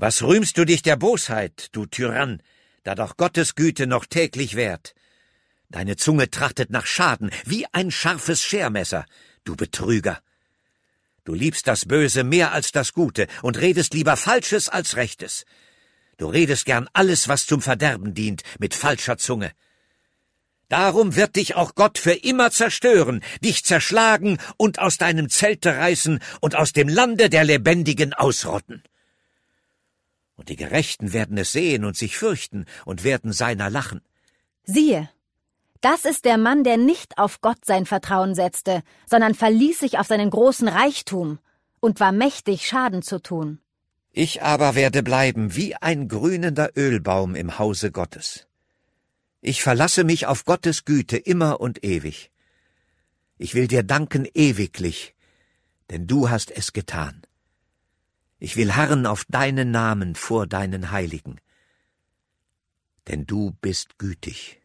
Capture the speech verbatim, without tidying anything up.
Was rühmst du dich der Bosheit, du Tyrann, da doch Gottes Güte noch täglich währt? Deine Zunge trachtet nach Schaden, wie ein scharfes Schermesser, du Betrüger. Du liebst das Böse mehr als das Gute und redest lieber Falsches als Rechtes. Du redest gern alles, was zum Verderben dient, mit falscher Zunge. Darum wird dich auch Gott für immer zerstören, dich zerschlagen und aus deinem Zelte reißen und aus dem Lande der Lebendigen ausrotten. Und die Gerechten werden es sehen und sich fürchten und werden seiner lachen. Siehe, das ist der Mann, der nicht auf Gott sein Vertrauen setzte, sondern verließ sich auf seinen großen Reichtum und war mächtig, Schaden zu tun. Ich aber werde bleiben wie ein grünender Ölbaum im Hause Gottes. Ich verlasse mich auf Gottes Güte immer und ewig. Ich will dir danken ewiglich, denn du hast es getan. Ich will harren auf deinen Namen vor deinen Heiligen, denn du bist gütig.